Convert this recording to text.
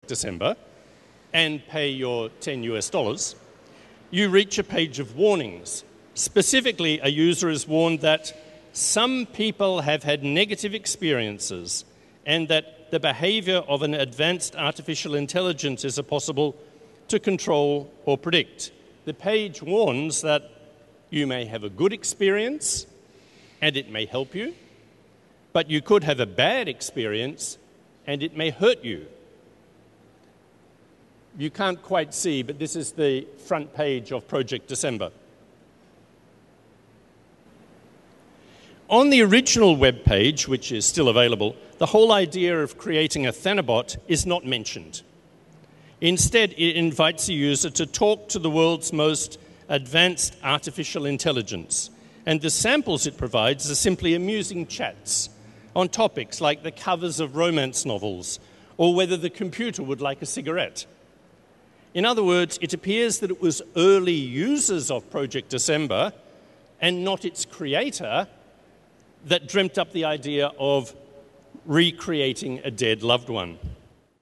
December and pay your $10, you reach a page of warnings. Specifically, a user is warned that some people have had negative experiences and that the behavior of an advanced artificial intelligence is possible to control or predict. The page warns that you may have a good experience and it may help you, but you could have a bad experience and it may hurt you. You can't quite see, but this is the front page of Project December. On the original web page, which is still available, the whole idea of creating a Thanabot is not mentioned. Instead, it invites the user to talk to the world's most advanced artificial intelligence, and the samples it provides are simply amusing chats on topics like the covers of romance novels or whether the computer would like a cigarette. In other words, it appears that it was early users of Project December and not its creator that dreamt up the idea of recreating a dead loved one.